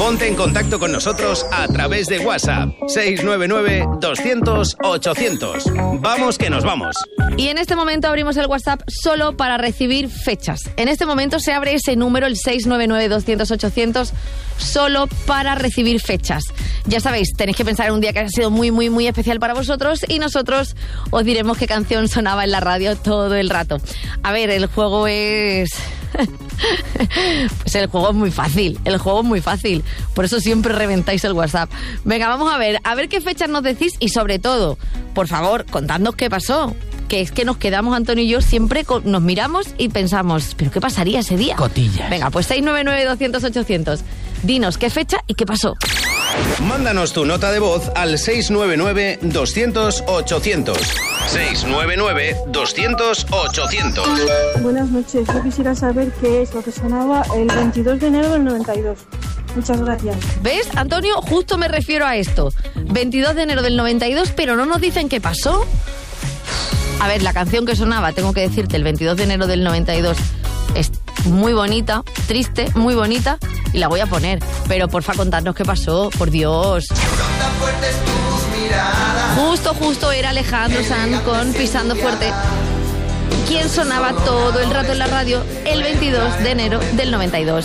Ponte en contacto con nosotros a través de WhatsApp. 699-200-800. Vamos que nos vamos. Y en este momento abrimos el WhatsApp solo para recibir fechas. En este momento se abre ese número, el 699-200-800, solo para recibir fechas. Ya sabéis, tenéis que pensar en un día que ha sido muy, muy, muy especial para vosotros y nosotros os diremos qué canción sonaba en la radio todo el rato. A ver, el juego es... Pues el juego es muy fácil, por eso siempre reventáis el WhatsApp. Venga, vamos a ver qué fechas nos decís y sobre todo, por favor, contadnos qué pasó. Que es que nos quedamos, Antonio y yo, siempre nos miramos y pensamos, ¿pero qué pasaría ese día? Cotillas. Venga, pues 699-200-800. Dinos qué fecha y qué pasó. Mándanos tu nota de voz al 699-200-800. 699-200-800. Buenas noches, yo quisiera saber qué es lo que sonaba el 22 de enero del 92. Muchas gracias. ¿Ves, Antonio? Justo me refiero a esto. 22 de enero del 92, pero no nos dicen qué pasó. A ver, la canción que sonaba, tengo que decirte, el 22 de enero del 92 es muy bonita, triste, muy bonita, y la voy a poner. Pero porfa, contadnos qué pasó, por Dios. Justo era Alejandro Sanz con Pisando Fuerte. ¿Quién sonaba todo el rato en la radio el 22 de enero del 92?